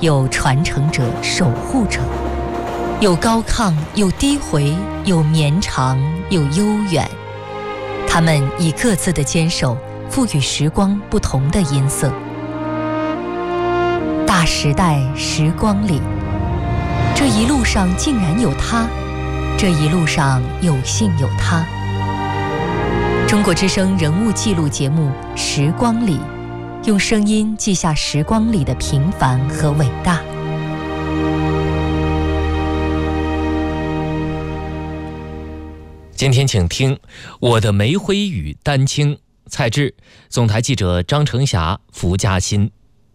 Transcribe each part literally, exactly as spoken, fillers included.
有传承者、守护者，有高亢，有低回，有绵长，有悠远。他们以各自的坚守，赋予时光不同的音色。大时代时光里，这一路上竟然有他，这一路上有幸有他。中国之声人物记录节目《时光里》，用声音记下时光里的平凡和伟大。 今天请听《我的煤灰与丹青》，蔡志，总台记者张成霞、福嘉欣。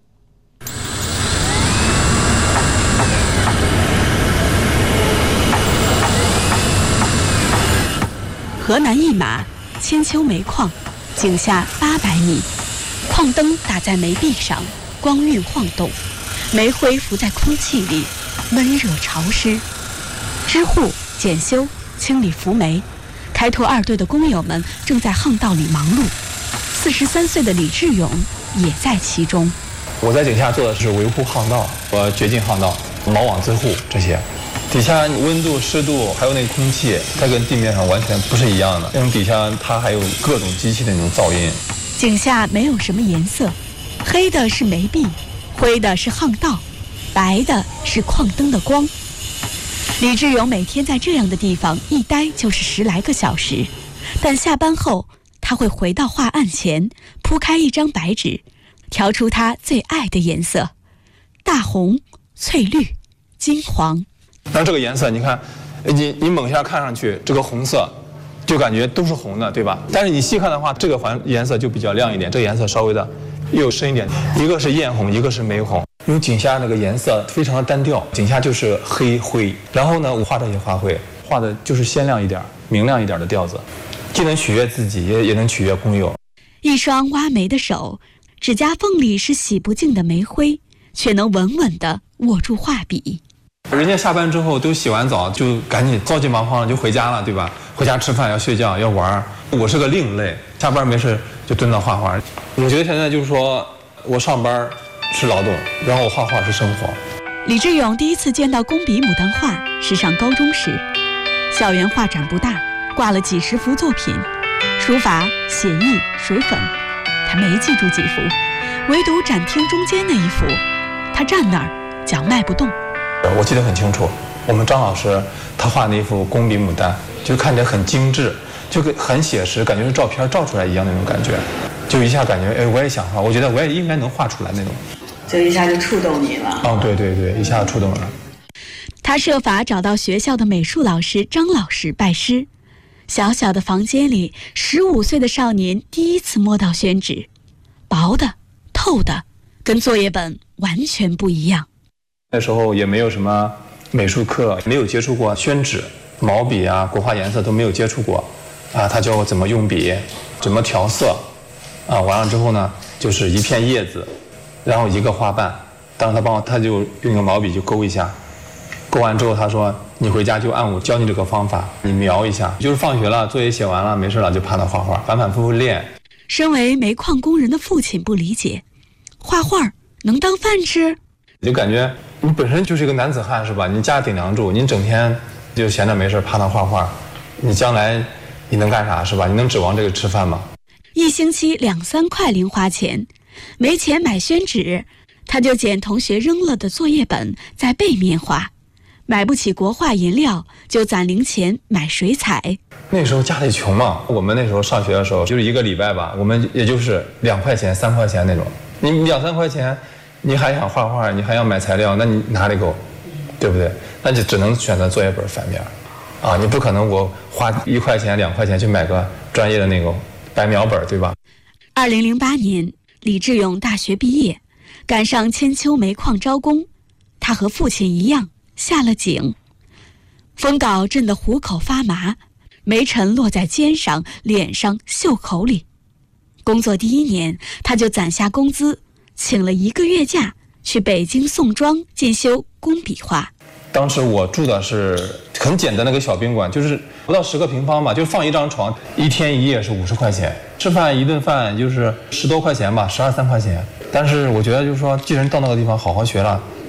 河南一马千秋煤矿，井下八百米，矿灯打在煤壁上，光晕晃动，煤灰浮在空气里，闷热潮湿。支护、检修、清理浮煤，开拓二队的工友们正在巷道里忙碌。四十三岁的李志勇也在其中。 我在井下做的是维护巷道，我掘进巷道，锚网自护这些。底下温度、湿度还有那个空气，它跟地面上完全不是一样的。因为底下它还有各种机器的那种噪音。 井下没有什么颜色，黑的是煤壁，灰的是巷道，白的是矿灯的光。李志勇每天在这样的地方一待就是十来个小时，但下班后他会回到画案前，铺开一张白纸，调出他最爱的颜色：大红、翠绿、金黄。 那这个颜色，你看，你你猛一下看上去，这个红色就感觉都是红的，对吧？但是你细看的话，这个环颜色就比较亮一点，这个颜色稍微的又深一点。一个是艳红，一个是玫红。因为井下那个颜色非常的单调，井下就是黑灰。然后呢，我画这些花卉，画的就是鲜亮一点、明亮一点的调子，既能取悦自己，也也能取悦工友。 一双挖煤的手，指甲缝里是洗不净的煤灰，却能稳稳地握住画笔。 人家下班之后都洗完澡，就赶紧着急忙慌的就回家了，对吧？回家吃饭要睡觉要玩。我是个另类，下班没事就蹲那画画。我觉得现在就是说我上班是劳动，然后我画画是生活。 李志勇第一次见到工笔牡丹画是上高中时，校园画展不大，挂了几十幅作品，书法、写意、水粉，他没记住几幅，唯独展厅中间那一幅，他站那儿脚迈不动。 我记得很清楚，我们张老师他画那幅工笔牡丹，就看起来很精致，就很写实，感觉是照片照出来一样那种感觉，就一下感觉，哎，我也想画，我觉得我也应该能画出来那种， 就一下就触动你了。 哦，对对对，一下触动了。 他设法找到学校的美术老师张老师拜师。小小的房间里，十五岁的少年第一次摸到宣纸，薄的、透的，跟作业本完全不一样。 那时候也没有什么美术课，没有接触过宣纸、毛笔啊、国画颜色都没有接触过，啊，他教我怎么用笔，怎么调色，啊，完了之后呢，就是一片叶子，然后一个花瓣，当时他帮我，他就用个毛笔就勾一下，勾完之后他说你回家就按我教你这个方法，你描一下，就是放学了作业写完了没事了就趴那画画，反反复复练。 身为煤矿工人的父亲不理解，画画能当饭吃？ 就感觉你本身就是一个男子汉是吧？你家顶梁柱，你整天就闲着没事趴那画画，你将来你能干啥是吧？你能指望这个吃饭吗？ 一星期两三块零花钱，没钱买宣纸，他就捡同学扔了的作业本在背面画。买不起国画颜料，就攒零钱买水彩。 那时候家里穷嘛，我们那时候上学的时候就是一个礼拜吧，我们也就是两块钱三块钱那种，你两三块钱你还想画画，你还要买材料，那你哪里够，对不对？那就只能选择作业本反面啊，你不可能我花一块钱两块钱去买个专业的那个白描本，对吧？ 二零零八年，李志勇大学毕业，赶上千秋煤矿招工，他和父亲一样下了井。风镐震得虎口发麻，煤尘落在肩上、脸上、袖口里。工作第一年，他就攒下工资，请了一个月假，去北京宋庄进修工笔画。 当时我住的是很简单的一个小宾馆，就是不到十个平方嘛，就放一张床，一天一夜是五十块钱，吃饭一顿饭就是十多块钱吧，十二三块钱。但是我觉得就是说，既然到那个地方好好学了，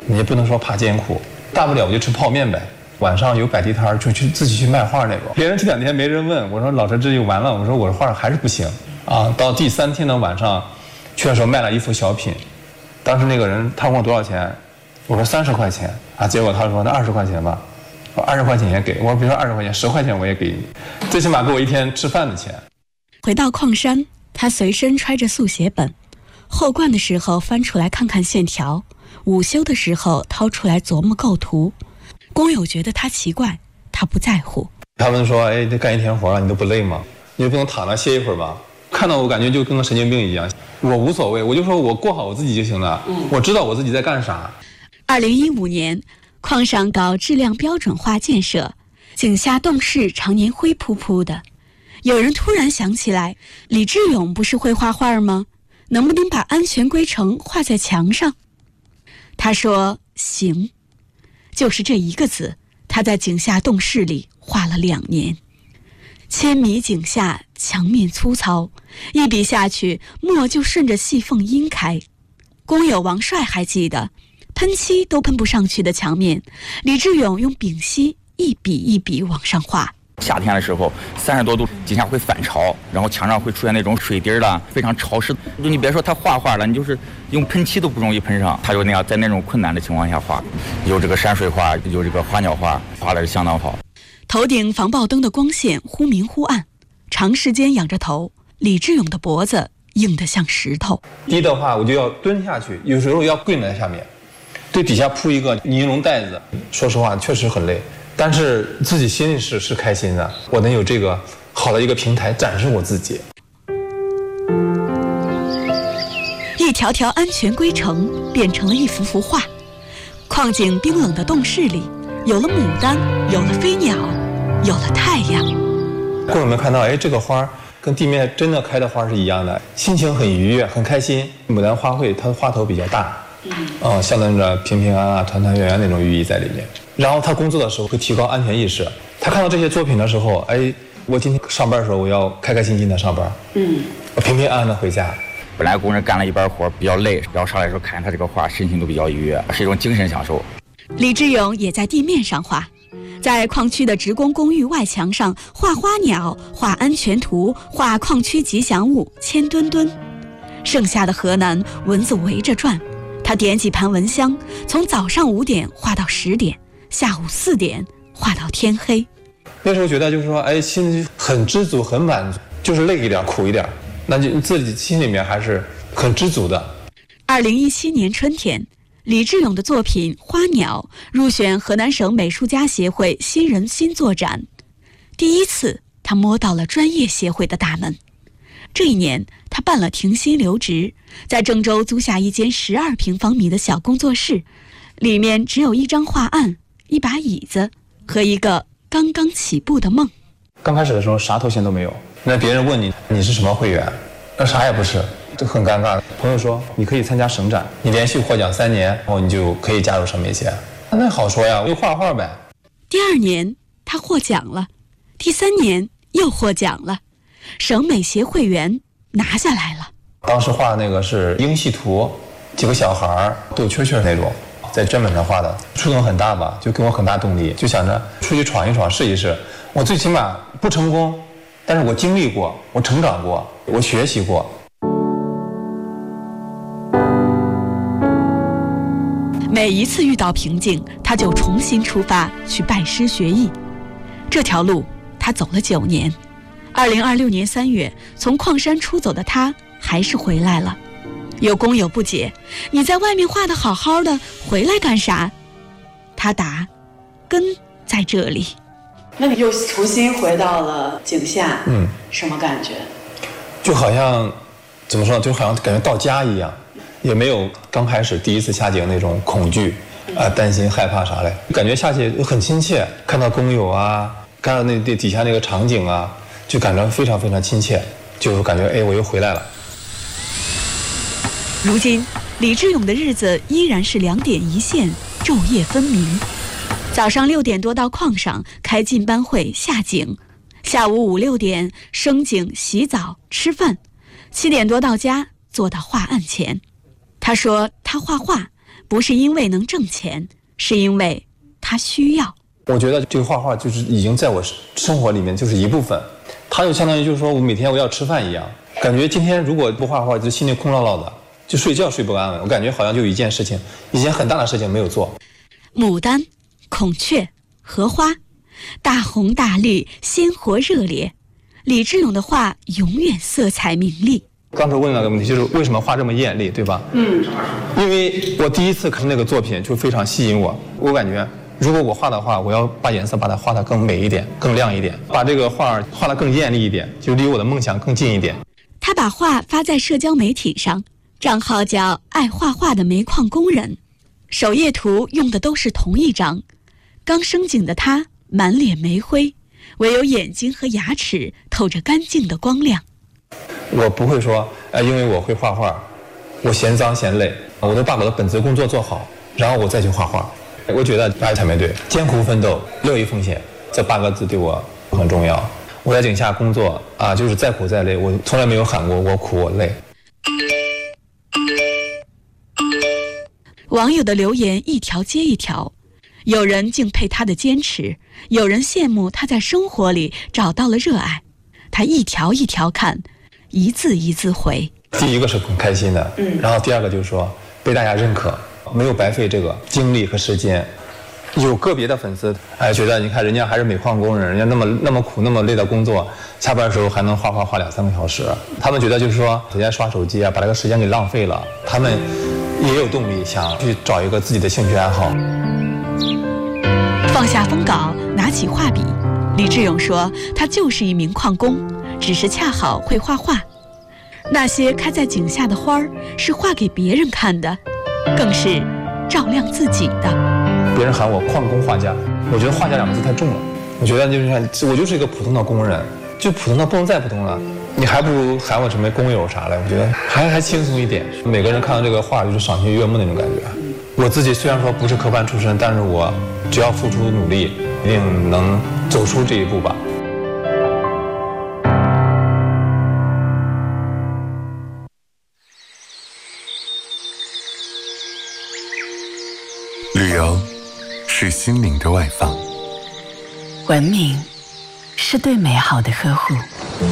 你也不能说怕艰苦，大不了我就吃泡面呗。晚上有摆地摊就去自己去卖画那种。别人这两天没人问，我说老陈这就完了，我说我的画还是不行啊。到第三天的晚上，去的时候卖了一幅小品，当时那个人他问我多少钱，我说三十块钱啊，结果他说那二十块钱吧，我二十块钱也给我说，别说二十块钱，十块钱我也给你，最起码给我一天吃饭的钱。 回到矿山，他随身揣着速写本，后灌的时候翻出来看看线条，午休的时候掏出来琢磨构图。工友觉得他奇怪，他不在乎。 他们说：“哎，这干一天活了，你都不累吗？你就不能躺着歇一会儿吗？”看到我感觉就跟个神经病一样。我无所谓，我就说我过好我自己就行了。嗯，我知道我自己在干啥。 二零一五年，矿上搞质量标准化建设，井下洞室常年灰扑扑的。有人突然想起来，李志勇不是会画画吗？能不能把安全规程画在墙上？他说行，就是这一个字，他在井下洞室里画了两年。千米井下，墙面粗糙，一笔下去，墨就顺着细缝阴开。工友王帅还记得，喷漆都喷不上去的墙面，李志勇用丙烯一笔一笔往上画。 夏天的时候，三十多度，井下会反潮，然后墙上会出现那种水滴了，非常潮湿。就你别说他画画了，你就是用喷漆都不容易喷上。他就那样在那种困难的情况下画，有这个山水画，有这个花鸟画，画的是相当好。 头顶防爆灯的光线忽明忽暗，长时间仰着头，李志勇的脖子硬得像石头。 低的话，我就要蹲下去，有时候要跪在下面，对底下铺一个尼龙袋子。说实话，确实很累。但是自己心里是是开心的，我能有这个好的一个平台展示我自己。 一条条安全规程变成了一幅幅画，矿井冰冷的洞室里，有了牡丹，有了飞鸟，有了太阳。 工友们看到，哎，这个花跟地面真的开的花是一样的，心情很愉悦，很开心。牡丹花卉它的花头比较大，嗯，呃、象征着平平安安、团团圆圆那种寓意在里面。然后他工作的时候会提高安全意识。他看到这些作品的时候，哎，我今天上班的时候我要开开心心的上班，嗯，我平平安安的回家。 本来工人干了一班活比较累，然后上来的时候看见他这个画，心情都比较愉悦，是一种精神享受。 李志勇也在地面上画，在矿区的职工公寓外墙上画花鸟，画安全图，画矿区吉祥物千墩墩。盛夏的河南，蚊子围着转，他点几盘蚊香，从早上五点画到十点。下午四点画到天黑。 那时候觉得就是说，哎，心里很知足，很满足，就是累一点，苦一点，那就自己心里面还是很知足的。 二零一七年春天，李志勇的作品《花鸟》入选河南省美术家协会新人新作展。第一次，他摸到了专业协会的大门。这一年，他办了停薪留职，在郑州租下一间十二平方米的小工作室，里面只有一张画案。一把椅子和一个刚刚起步的梦。 刚开始的时候啥头衔都没有，那别人问你你是什么会员，那啥也不是，这很尴尬。朋友说你可以参加省展，你连续获奖三年，然后你就可以加入省美协。那好说呀，我就画画呗。 第二年他获奖了，第三年又获奖了，省美协会员拿下来了。 当时画的那个是英系图，几个小孩斗蛐蛐那种。在砧板上画的，触动很大吧，就给我很大动力，就想着出去闯一闯，试一试。我最起码不成功，但是我经历过，我成长过，我学习过。 每一次遇到瓶颈，他就重新出发去拜师学艺。这条路他走了九年。二零二六年三月，从矿山出走的他还是回来了。有工友不解，你在外面画得好好的，回来干啥？他答，根在这里。 那你又重新回到了井下，嗯，什么感觉？ 就好像怎么说呢，就好像感觉到家一样，也没有刚开始第一次下井那种恐惧啊、呃、担心害怕啥嘞，感觉下去很亲切，看到工友啊，看到那底下那个场景啊，就感觉非常非常亲切，就感觉哎我又回来了。 如今，李志勇的日子依然是两点一线，昼夜分明。早上六点多到矿上开进班会下井，下午五六点升井洗澡吃饭，七点多到家坐到画案前。他说他画画不是因为能挣钱，是因为他需要。 我觉得这个画画就是已经在我生活里面就是一部分，它就相当于就是说我每天我要吃饭一样，感觉今天如果不画画就心里空落落的，就睡觉睡不安稳，我感觉好像就有一件事情，一件很大的事情没有做。 牡丹、孔雀、荷花，大红大绿，鲜活热烈。李志勇的画永远色彩明丽。 刚才问了个问题，就是为什么画这么艳丽，对吧？嗯，因为我第一次看那个作品就非常吸引我，我感觉如果我画的话，我要把颜色把它画得更美一点，更亮一点，把这个画画得更艳丽一点，就离我的梦想更近一点。 他把画发在社交媒体上，账号叫爱画画的煤矿工人，首页图用的都是同一张。刚生井的他满脸煤灰，唯有眼睛和牙齿透着干净的光亮。 我不会说，呃，因为我会画画，我嫌脏嫌累，我都把我的本职工作做好，然后我再去画画。我觉得爱才没对，艰苦奋斗，乐于奉献，这八个字对我很重要。我在井下工作啊，就是再苦再累，我从来没有喊过我苦我累。 网友的留言一条接一条，有人敬佩他的坚持，有人羡慕他在生活里找到了热爱。他一条一条看，一字一字回。 第一个是很开心的，嗯，然后第二个就是说被大家认可，没有白费这个精力和时间。有个别的粉丝哎觉得你看人家还是煤矿工人，人家那么那么苦那么累的工作，下班的时候还能画画画两三个小时，他们觉得就是说人家刷手机啊把这个时间给浪费了，他们也有动力想去找一个自己的兴趣爱好。 放下封稿，拿起画笔，李志勇说他就是一名矿工，只是恰好会画画。那些开在井下的花儿是画给别人看的，更是照亮自己的。 别人喊我矿工画家，我觉得画家两个字太重了，我觉得就是我就是一个普通的工人，就普通的不能再普通了，你还不如喊我什么工友啥的，我觉得还还轻松一点。每个人看到这个画就是赏心悦目那种感觉。我自己虽然说不是科班出身，但是我只要付出努力，一定能走出这一步吧。 旅游是心灵的外放， 文明是对美好的呵护，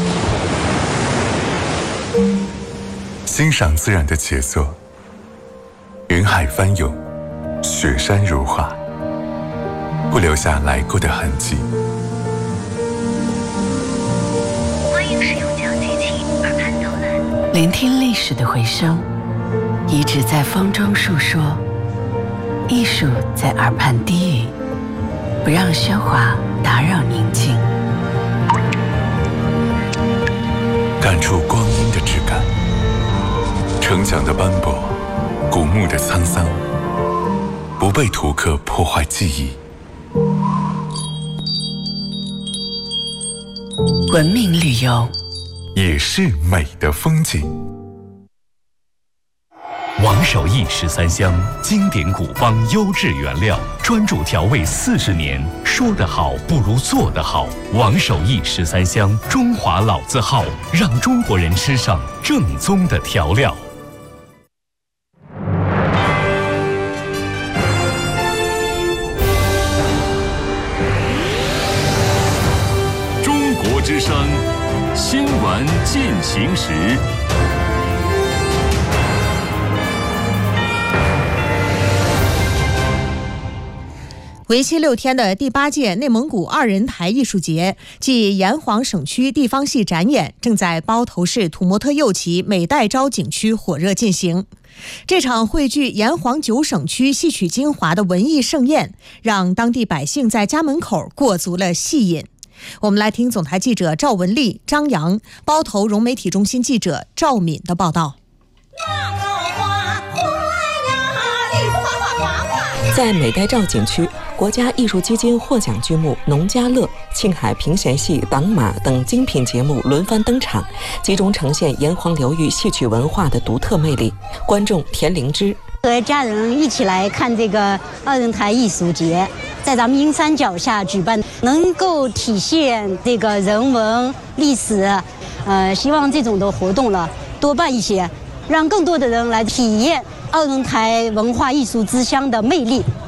欣赏自然的杰作，云海翻涌，雪山如画，不留下来过的痕迹。 欢迎使用讲机器耳畔导览，聆听历史的回声，遗址在风中述说，艺术在耳畔低语，不让喧哗打扰宁静， 感触光阴的质感，城墙的斑驳，古墓的沧桑，不被图刻破坏记忆。 文明旅游也是美的风景。 王守义十三香，经典古方，优质原料，专注调味四十年。说得好不如做得好。王守义十三香，中华老字号，让中国人吃上正宗的调料。中国之声，新闻进行时。 为期六天的第八届内蒙古二人台艺术节暨炎黄省区地方戏展演正在包头市土默特右旗美代昭景区火热进行。这场汇聚炎黄九省区戏曲精华的文艺盛宴，让当地百姓在家门口过足了戏瘾。我们来听总台记者赵文丽、张扬、包头融媒体中心记者赵敏的报道。 在美代昭景区，国家艺术基金获奖剧目《农家乐》、青海平弦戏、党马等精品节目轮番登场，集中呈现炎黄流域戏曲文化的独特魅力。观众田灵芝和家人一起来看这个二人台艺术节，在咱们阴山脚下举办，能够体现这个人文历史，呃，希望这种的活动了多办一些， 让更多的人来体验二人台文化艺术之乡的魅力。